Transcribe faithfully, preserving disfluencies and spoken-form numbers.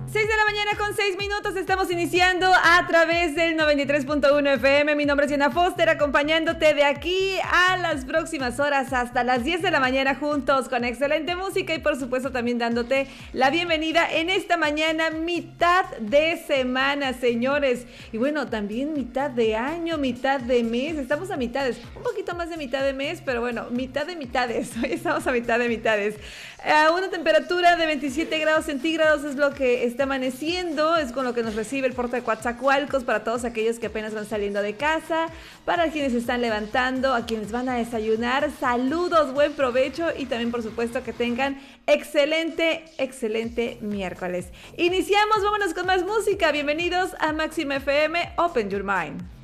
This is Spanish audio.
seis de la mañana con seis minutos, estamos iniciando a través del noventa y tres punto uno F M. Mi nombre es Diana Foster, acompañándote de aquí a las próximas horas hasta las diez de la mañana juntos con excelente música y por supuesto también dándote la bienvenida en esta mañana, mitad de semana, señores. Y bueno, también mitad de año, mitad de mes, estamos a mitades, un poquito más de mitad de mes, pero bueno, mitad de mitades, hoy estamos a mitad de mitades. Uh, una temperatura de veintisiete grados centígrados es lo que está amaneciendo, es con lo que nos recibe el puerto de Coatzacoalcos para todos aquellos que apenas van saliendo de casa, para quienes se están levantando, a quienes van a desayunar, saludos, buen provecho y también por supuesto que tengan excelente, excelente miércoles. Iniciamos, vámonos con más música, bienvenidos a Máxima F M, Open Your Mind.